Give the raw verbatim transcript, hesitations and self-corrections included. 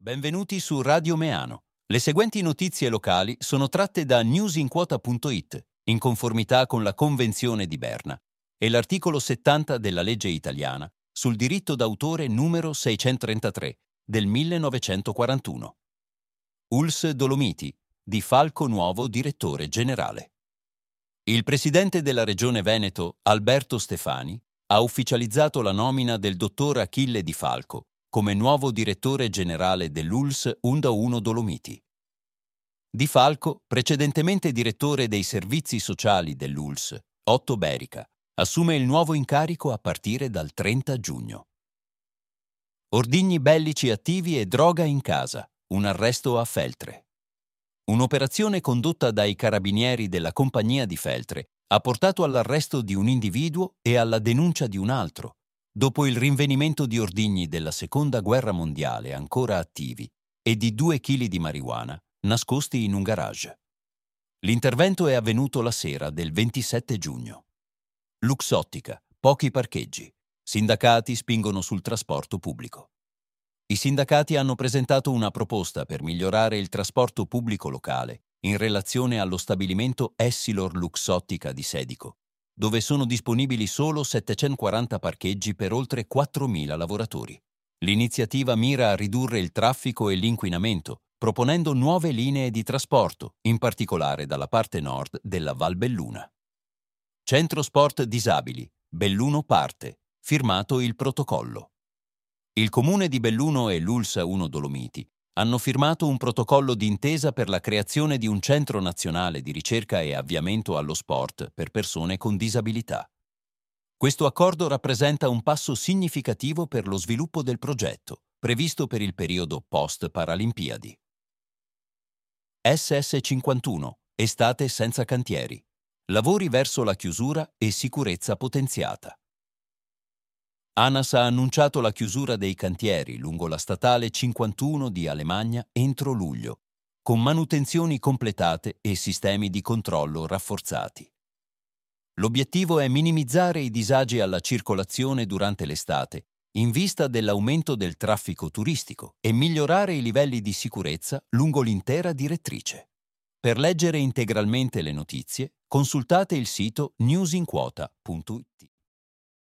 Benvenuti su Radio Meano. Le seguenti notizie locali sono tratte da newsinquota punto it, in conformità con la Convenzione di Berna e l'articolo settanta della legge italiana sul diritto d'autore numero seicentotrentatré del millenovecentoquarantuno. U L S Dolomiti, Di Falco nuovo direttore generale. Il presidente della Regione Veneto, Alberto Stefani, ha ufficializzato la nomina del dottor Achille Di Falco come nuovo direttore generale dell'U L S centouno Dolomiti. Di Falco, precedentemente direttore dei servizi sociali dell'U L S, Otto Berica, assume il nuovo incarico a partire dal trenta giugno. Ordigni bellici attivi e droga in casa, un arresto a Feltre. Un'operazione condotta dai carabinieri della compagnia di Feltre ha portato all'arresto di un individuo e alla denuncia di un altro, dopo il rinvenimento di ordigni della Seconda Guerra Mondiale ancora attivi e di due chili di marijuana nascosti in un garage. L'intervento è avvenuto la sera del ventisette giugno. Luxottica, pochi parcheggi. Sindacati spingono sul trasporto pubblico. I sindacati hanno presentato una proposta per migliorare il trasporto pubblico locale in relazione allo stabilimento Essilor Luxottica di Sedico, dove sono disponibili solo settecentoquaranta parcheggi per oltre quattromila lavoratori. L'iniziativa mira a ridurre il traffico e l'inquinamento, proponendo nuove linee di trasporto, in particolare dalla parte nord della Val Belluna. Centro Sport Disabili, Belluno parte, firmato il protocollo. Il Comune di Belluno e l'U L S uno Dolomiti hanno firmato un protocollo d'intesa per la creazione di un centro nazionale di ricerca e avviamento allo sport per persone con disabilità. Questo accordo rappresenta un passo significativo per lo sviluppo del progetto, previsto per il periodo post-Paralimpiadi. S S cinquantuno, estate senza cantieri. Lavori verso la chiusura e sicurezza potenziata. ANAS ha annunciato la chiusura dei cantieri lungo la statale cinquantuno di Alemagna entro luglio, con manutenzioni completate e sistemi di controllo rafforzati. L'obiettivo è minimizzare i disagi alla circolazione durante l'estate, in vista dell'aumento del traffico turistico, e migliorare i livelli di sicurezza lungo l'intera direttrice. Per leggere integralmente le notizie, consultate il sito newsinquota punto it.